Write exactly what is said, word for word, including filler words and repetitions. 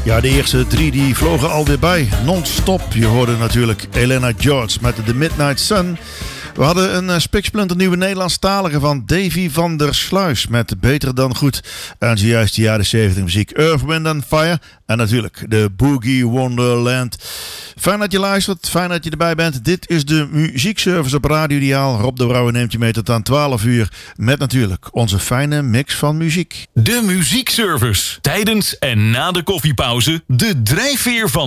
Ja, de eerste drie die vlogen alweer bij. Non-stop. Je hoorde natuurlijk Elena George met The Midnight Sun. We hadden een uh, spiksplinternieuwe Nederlandstalige van Davy van der Sluis met Beter dan Goed. En zojuist de jaren zeventig muziek Earth, Wind and Fire. En natuurlijk de Boogie Wonderland. Fijn dat je luistert, fijn dat je erbij bent. Dit is de muziekservice op Radio Diaal. Rob de Brouwer neemt je mee tot aan twaalf uur. Met natuurlijk onze fijne mix van muziek. De muziekservice. Tijdens en na de koffiepauze de drijfveer van